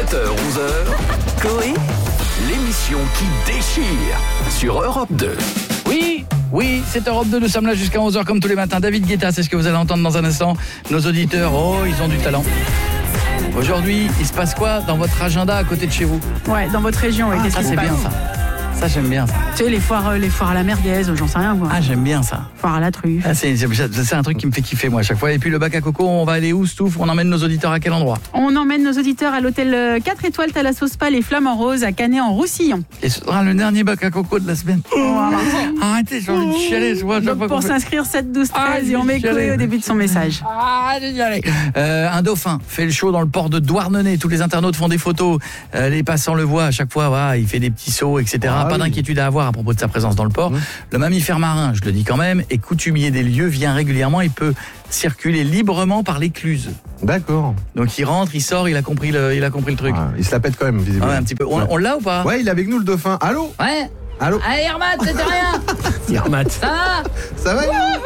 7h-11h, Coé, l'émission qui déchire sur Europe 2. Oui, c'est Europe 2, nous sommes là jusqu'à 11h comme tous les matins. David Guetta, c'est ce que vous allez entendre dans un instant. Nos auditeurs, ils ont du talent. Aujourd'hui, il se passe quoi dans votre agenda à côté de chez vous? Ouais, dans votre région, oui. Ça c'est bien ça. Ça j'aime bien ça. Tu sais, les foires à la merguez, j'en sais rien moi. Ah, j'aime bien ça. Foire à la truffe. C'est un truc qui me fait kiffer moi à chaque fois. Et puis le bac à coco, on va aller où, Stouff? On emmène nos auditeurs à quel endroit? On emmène nos auditeurs à l'hôtel 4 étoiles Thalassos Pal et Flamand Rose à Canet-en-Roussillon. Et ce sera le dernier bac à coco de la semaine. Arrêtez, j'ai envie de chialer. Donc pour s'inscrire 7 12 13 et on met Coé au début de son message. Un dauphin fait le show dans le port de Douarnenez. Tous les internautes font des photos. Les passants le voient à chaque fois. Voilà, il fait des petits sauts, etc. Pas d'inquiétude à avoir à propos de sa présence dans le port. Le mammifère marin, je le dis quand même, est coutumier des lieux, vient régulièrement et peut circuler librement par l'écluse. D'accord. Donc il rentre, il sort, il a compris le truc. Ah, il se la pète quand même, visiblement. Ouais, un petit peu. On l'a ou pas? Ouais, il est avec nous le dauphin. Allô? Ouais. Allô? Allez, Hermat, c'était rien. Yermat. Ça va? Ça va?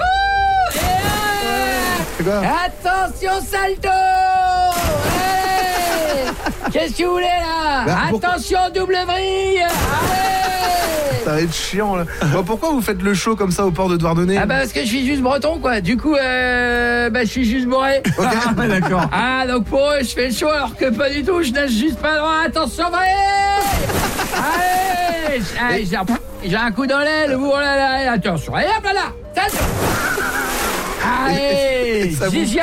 C'est quoi? Attention, salto. Qu'est-ce que vous voulez là? Attention, double vrille. Ça va être chiant là. Bon, pourquoi vous faites le show comme ça au port de Douarnenez? Ah bah parce que je suis juste breton quoi. Du coup je suis juste bourré. Okay. D'accord. Ah donc pour eux je fais le show alors que pas du tout, je nage juste pas droit. Attention, allez, j'ai un coup dans l'aile. Attention, allez hop là. Allez, Zizia.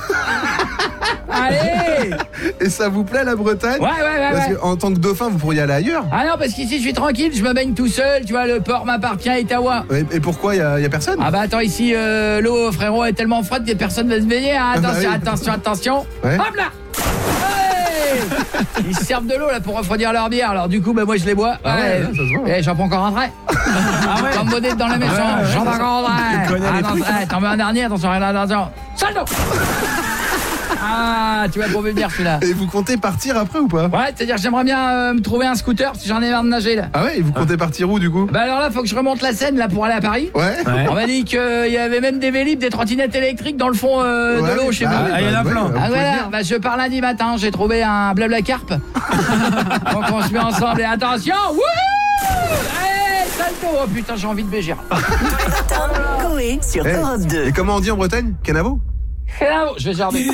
Allez. Et ça vous plaît la Bretagne? Ouais. Parce qu'en tant que dauphin, vous pourriez aller ailleurs. Ah non, parce qu'ici je suis tranquille, je me baigne tout seul, tu vois, le port m'appartient à Itawa. Et pourquoi, y a personne? Ah bah attends, ici l'eau, frérot, est tellement froide que personne ne va se baigner. Hein. Attention. Ouais. Hop là. Ils se servent de l'eau là pour refroidir leur bière. Alors du coup moi je les bois. Ah ouais, ça se voit. Et j'en prends encore un trait. Comme modèle dans la maison. J'en prends encore un trait. T'en mets un dernier, attention. Salto. Ah, tu vas pour me dire celui-là. Et vous comptez partir après ou pas? Ouais, c'est-à-dire que j'aimerais bien me trouver un scooter si j'en ai marre de nager là. Ah ouais, et vous comptez partir où du coup? Bah alors là, faut que je remonte la Seine là pour aller à Paris. Ouais. On m'a dit qu'il y avait même des vélib, des trottinettes électriques dans le fond de l'eau chez vous. Il y en a plein. Ah voilà, bah je pars lundi matin, j'ai trouvé un blabla carpe. Donc on se met ensemble et attention, wouhou! Hey, salto! Oh putain, j'ai envie de bégir. Coé sur Europe 2. Et comment on dit en Bretagne? Canavo? Je vais gerber.